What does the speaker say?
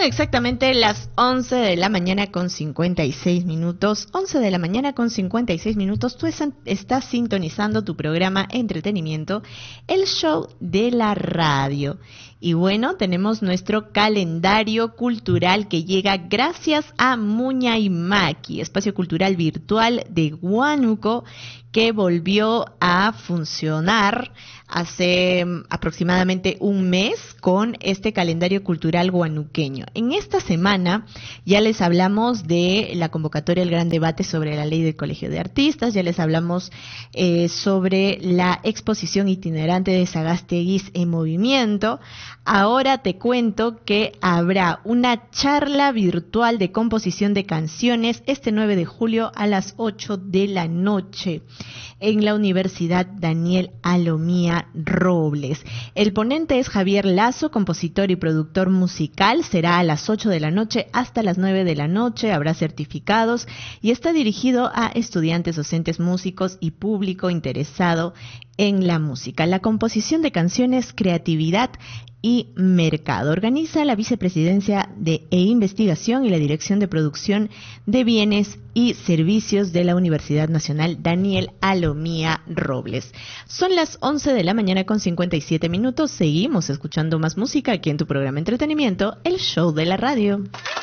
Son exactamente las 11 de la mañana con 56 minutos. 11 de la mañana con 56 minutos. Tú estás sintonizando tu programa Entretenimiento, el show de la radio. Y bueno, tenemos nuestro calendario cultural que llega gracias a Muña y Maki, espacio cultural virtual de Huánuco, que volvió a funcionar hace aproximadamente un mes con este calendario cultural huanuqueño. En esta semana ya les hablamos de la convocatoria del gran debate sobre la ley del Colegio de Artistas, ya les hablamos sobre la exposición itinerante de Sagasteguis en movimiento. Ahora te cuento que habrá una charla virtual de composición de canciones este 9 de julio a las 8 de la noche en la Universidad Daniel Alomía Robles. El ponente es Javier Lazo, compositor y productor musical. Será a las 8 de la noche hasta las 9 de la noche. Habrá certificados y está dirigido a estudiantes, docentes, músicos y público interesado en la música, la composición de canciones, creatividad y mercado. Organiza la Vicepresidencia de Investigación y la Dirección de Producción de Bienes y Servicios de la Universidad Nacional Daniel Alomía Robles. Son las 11 de la mañana con 57 minutos. Seguimos escuchando más música aquí en tu programa Entretenimiento, el show de la radio.